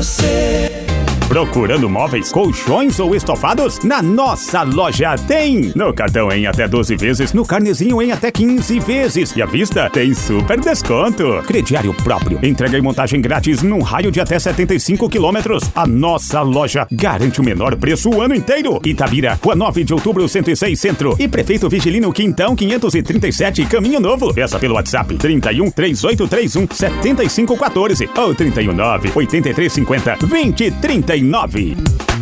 você. Procurando móveis, colchões ou estofados? Na nossa loja tem! No cartão em até 12 vezes, no carnezinho em até 15 vezes. E à vista tem super desconto. Crediário próprio. Entrega e montagem grátis num raio de até 75 quilômetros. A nossa loja garante o menor preço o ano inteiro. Itabira, Rua 9 de Outubro, 106 Centro. E Prefeito Vigilino Quintão, 537, Caminho Novo. Peça pelo WhatsApp 31 3831 7514 ou 319 8350 2039.